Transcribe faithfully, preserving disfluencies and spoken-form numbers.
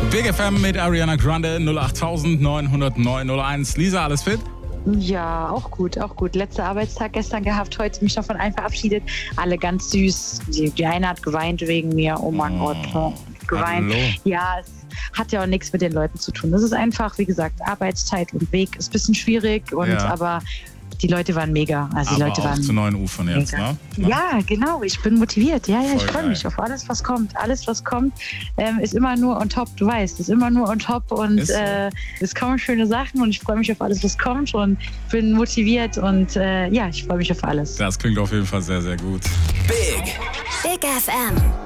Big F M mit Ariana Grande, null acht neun null neun null eins. Lisa, alles fit? Ja, auch gut, auch gut. Letzter Arbeitstag gestern gehabt, heute mich noch von allen verabschiedet. Alle ganz süß. Die, die eine hat geweint wegen mir. Oh mein oh, Gott, geweint. Hallo. Ja, es hat ja auch nichts mit den Leuten zu tun. Das ist einfach, wie gesagt, Arbeitszeit und Weg ist ein bisschen schwierig. Und ja. aber die Leute waren mega. Also die aber Leute auch waren zu neuen Ufern jetzt, ne? Ja, genau. Ich bin motiviert. Ja, ja, Voll ich freue mich auf alles, was kommt. Alles, was kommt, ähm, ist immer nur on top. Du weißt, ist immer nur on top und so. äh, es kommen schöne Sachen und ich freue mich auf alles, was kommt und bin motiviert und äh, ja, ich freue mich auf alles. Das klingt auf jeden Fall sehr, sehr gut. Big, Big F M.